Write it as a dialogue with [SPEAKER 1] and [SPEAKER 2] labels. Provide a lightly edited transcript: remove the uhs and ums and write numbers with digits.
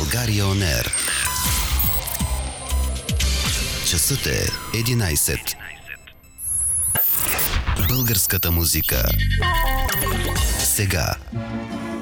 [SPEAKER 1] България On Air. Часът е 11. Българската музика. Сега.